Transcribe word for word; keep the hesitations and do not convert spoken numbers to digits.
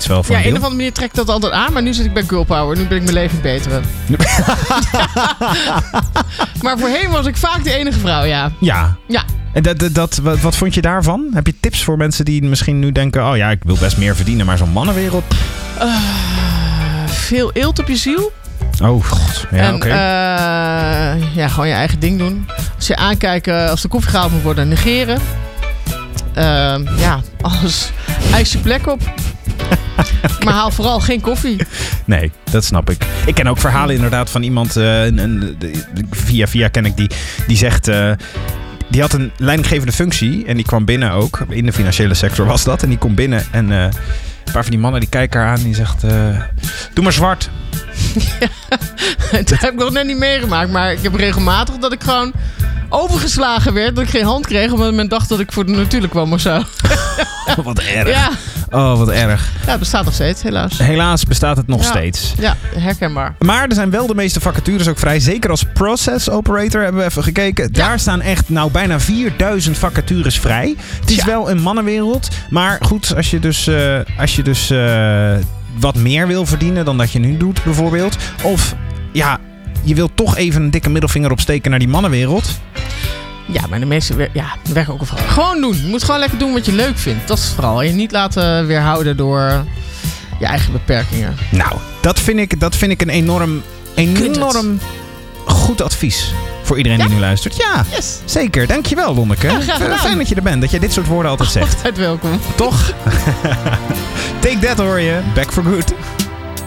steeds wel voor Ja, een een deel. of andere manier trekt dat altijd aan. Maar nu zit ik bij Girl Power. Nu ben ik mijn leven betere. Maar voorheen was ik vaak de enige vrouw, ja. Ja. Ja. En dat, dat, dat, wat, wat vond je daarvan? Heb je tips voor mensen die misschien nu denken... oh ja, ik wil best meer verdienen, maar zo'n mannenwereld... Uh, veel eelt op je ziel. Oh god, ja en oké. Okay. Uh, ja, gewoon je eigen ding doen. Als je aankijken, als de koffie gehaald moet worden, negeren. Uh, ja, alles. Eis je plek op. Maar haal vooral geen koffie. Nee, dat snap ik. Ik ken ook verhalen inderdaad van iemand... Uh, een, een, via via ken ik die, die zegt... Uh, die had een leidinggevende functie en die kwam binnen ook. In de financiële sector was dat. En die komt binnen en uh, een paar van die mannen die kijken haar aan en die zegt... Uh, doe maar zwart. Ja, dat heb ik nog net niet meegemaakt. Maar ik heb regelmatig dat ik gewoon overgeslagen werd. Dat ik geen hand kreeg omdat men dacht dat ik voor de natuurlijk kwam of zo. Wat erg. Ja. Oh, wat erg. Ja, het bestaat nog steeds, helaas. Helaas bestaat het nog ja. steeds. Ja, herkenbaar. Maar er zijn wel de meeste vacatures ook vrij. Zeker als process operator hebben we even gekeken. Ja. Daar staan echt nou bijna vierduizend vacatures vrij. Het is ja. wel een mannenwereld. Maar goed, als je dus, uh, als je dus uh, wat meer wil verdienen dan dat je nu doet bijvoorbeeld. Of ja, je wilt toch even een dikke middelvinger opsteken naar die mannenwereld. Ja, maar de meeste ja, werken ook al vooral. Gewoon doen. Je moet gewoon lekker doen wat je leuk vindt. Dat is het vooral. Je niet laten weerhouden door je eigen beperkingen. Nou, dat vind ik, dat vind ik een enorm, enorm goed advies. Voor iedereen ja? die nu luistert. Ja, yes. Zeker. Dankjewel, Lonneke. Ja, Fijn dat je er bent. Dat jij dit soort woorden altijd zegt. Altijd welkom. Toch? Take that hoor je. Back for good.